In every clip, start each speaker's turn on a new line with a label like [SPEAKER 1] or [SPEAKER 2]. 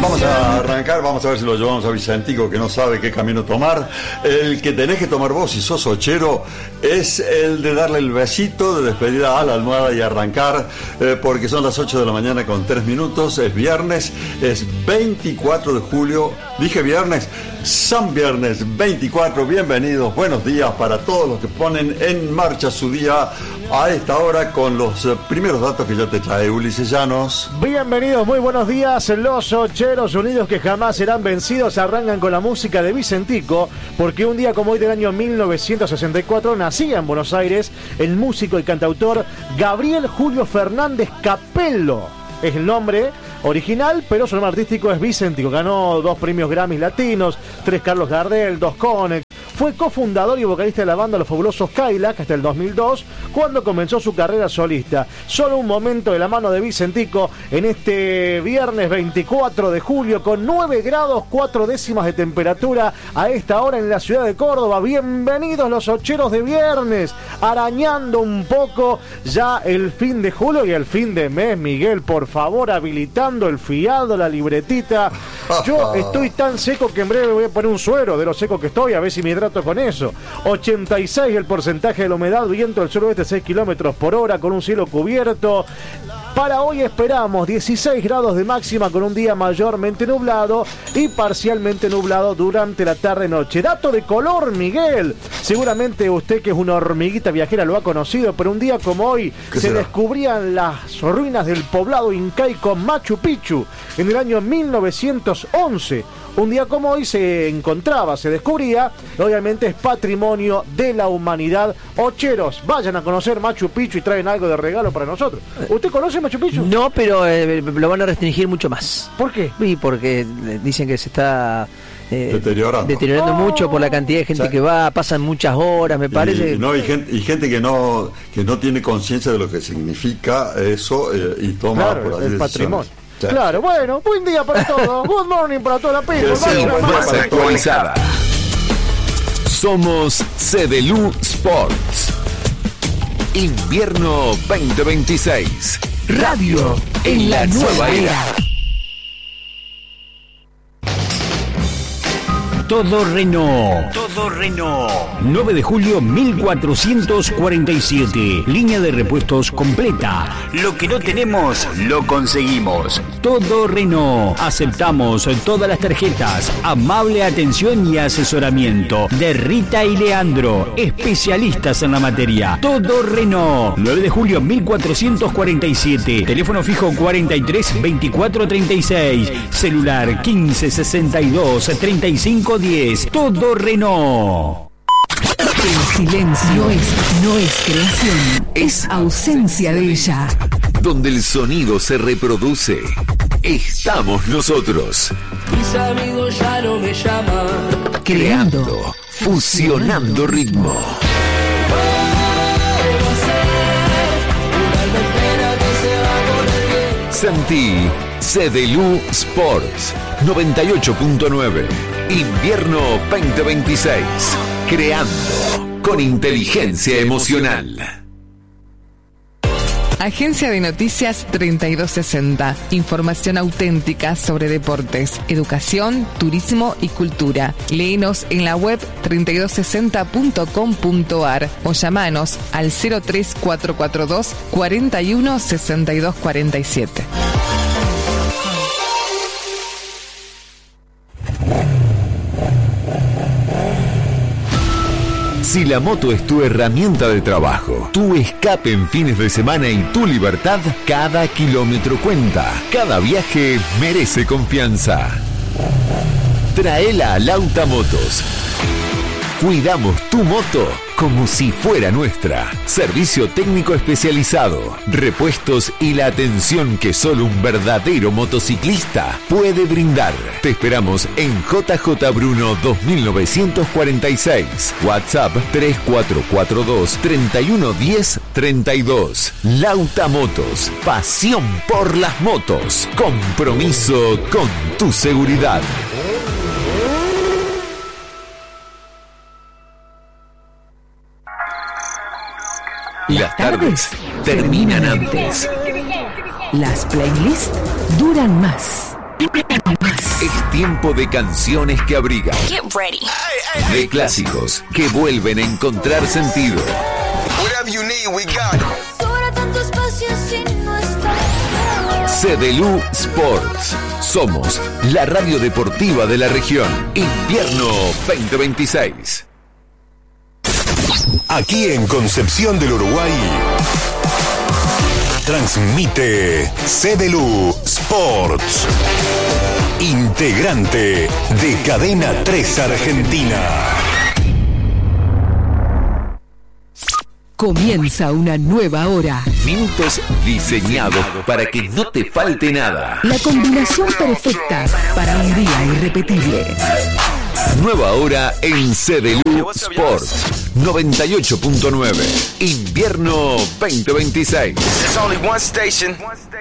[SPEAKER 1] Vamos a arrancar, vamos a ver si lo llevamos a Vicentico, que no sabe qué camino tomar. El que tenés que tomar vos, si sos ochero, es el de darle el besito de despedida a la almohada y arrancar, porque son las 8 de la mañana con 3 minutos, es viernes, es 24 de julio, dije viernes, San Viernes 24, bienvenidos, buenos días para todos los que ponen en marcha su día a esta hora con los primeros datos que ya te trae Ulises Llanos.
[SPEAKER 2] Bienvenidos, muy buenos días. Los Ocheros Unidos que jamás serán vencidos arrancan con la música de Vicentico, porque un día como hoy del año 1964 nacía en Buenos Aires el músico y cantautor Gabriel Julio Fernández Capello. Es el nombre original, pero su nombre artístico es Vicentico. Ganó 2 premios Grammy latinos, 3 Carlos Gardel, 2 Conex. Fue cofundador y vocalista de la banda Los Fabulosos Cadillacs hasta el 2002, cuando comenzó su carrera solista. Solo un momento de la mano de Vicentico en este viernes 24 de julio, con 9 grados 4 décimas de temperatura a esta hora en la ciudad de Córdoba. Bienvenidos los ocheros de viernes, arañando un poco ya el fin de julio y el fin de mes. Miguel, por favor, habilitando el fiado, la libretita. Yo estoy tan seco que en breve voy a poner un suero de lo seco que estoy, a ver si me hidrato con eso. 86 el porcentaje de la humedad, viento del suroeste 6 kilómetros por hora, con un cielo cubierto. Para hoy esperamos 16 grados de máxima, con un día mayormente nublado y parcialmente nublado durante la tarde-noche. Dato de color, Miguel. Seguramente usted, que es una hormiguita viajera, lo ha conocido, pero un día como hoy se descubrían las ruinas del poblado incaico Machu Picchu en el año 1911. Un día como hoy se descubría, obviamente es patrimonio de la humanidad. Ocheros, vayan a conocer Machu Picchu y traen algo de regalo para nosotros. ¿Usted conoce Machu Picchu?
[SPEAKER 3] No, pero lo van a restringir mucho más.
[SPEAKER 2] ¿Por qué?
[SPEAKER 3] Sí, porque dicen que se está deteriorando mucho por la cantidad de gente que va, pasan muchas horas, me parece.
[SPEAKER 1] Y gente que no tiene conciencia de lo que significa eso y toma por ahí
[SPEAKER 2] el
[SPEAKER 1] decisiones.
[SPEAKER 2] Patrimonio. Claro, bueno, buen día para todos. Good morning para toda la people.
[SPEAKER 4] Más actualizada. Somos CDLU Sports. Invierno 2026. Radio en la nueva era.
[SPEAKER 5] Todo Renault. 9 de julio 1447. Línea de repuestos completa. Lo que no tenemos, lo conseguimos. Todo Renault. Aceptamos todas las tarjetas. Amable atención y asesoramiento de Rita y Leandro, especialistas en la materia. Todo Renault. 9 de julio 1447. Teléfono fijo 43 24 36. Celular 15 62 35 10. Todo Renault.
[SPEAKER 6] El silencio no es creación, es ausencia de ella.
[SPEAKER 4] Donde el sonido se reproduce, estamos nosotros.
[SPEAKER 7] Mis amigos ya no me llaman.
[SPEAKER 4] Creando, fusionando ritmo. Sentí CDLU Sports 98.9. Invierno 2026. Creando con inteligencia emocional.
[SPEAKER 6] Agencia de Noticias 3260. Información auténtica sobre deportes, educación, turismo y cultura. Léenos en la web 3260.com.ar o llamanos al 03442 41 62 47.
[SPEAKER 4] Si la moto es tu herramienta de trabajo, tu escape en fines de semana y tu libertad, cada kilómetro cuenta. Cada viaje merece confianza. Traela a Lauta Motos. Cuidamos tu moto como si fuera nuestra. Servicio técnico especializado, repuestos y la atención que solo un verdadero motociclista puede brindar. Te esperamos en JJ Bruno 2946. WhatsApp 3442 3110 32. Lauta Motos. Pasión por las motos. Compromiso con tu seguridad. Las tardes terminan antes.
[SPEAKER 6] Las playlists duran más.
[SPEAKER 4] Es tiempo de canciones que abrigan.
[SPEAKER 8] Get ready.
[SPEAKER 4] De clásicos que vuelven a encontrar sentido.
[SPEAKER 9] Whatever you need, we got it.
[SPEAKER 8] Sobra tanto espacio sin nuestra.
[SPEAKER 4] CDLU Sports. Somos la radio deportiva de la región. Invierno 2026.
[SPEAKER 10] Aquí en Concepción del Uruguay transmite CDLU Sports, integrante de Cadena 3 Argentina.
[SPEAKER 11] Comienza una nueva hora.
[SPEAKER 4] Minutos diseñados para que no te falte nada.
[SPEAKER 11] La combinación perfecta para un día irrepetible.
[SPEAKER 4] Nueva hora en CDLU Sports 98.9. Invierno 2026.
[SPEAKER 9] There's only one station.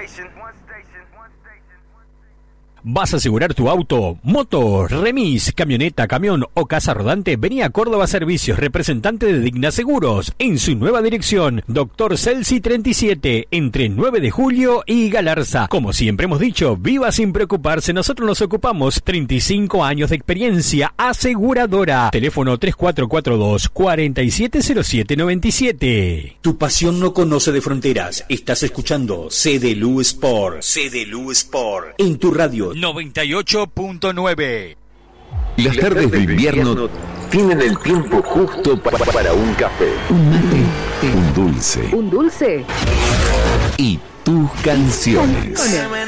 [SPEAKER 5] ¿Vas a asegurar tu auto, moto, remis, camioneta, camión o casa rodante? Vení a Córdoba Servicios, representante de Digna Seguros, en su nueva dirección, Dr. Celsi 37, entre 9 de julio y Galarza. Como siempre hemos dicho, viva sin preocuparse, nosotros nos ocupamos. 35 años de experiencia aseguradora. Teléfono 3442-470797.
[SPEAKER 12] Tu pasión no conoce de fronteras. Estás escuchando CDLU Sport. CDLU Sport. En tu radio
[SPEAKER 5] 98.9.
[SPEAKER 4] Las tardes de invierno tienen el tiempo justo para un café,
[SPEAKER 11] Un mate.
[SPEAKER 4] un dulce
[SPEAKER 11] ¿Un dulce?
[SPEAKER 4] y tus canciones.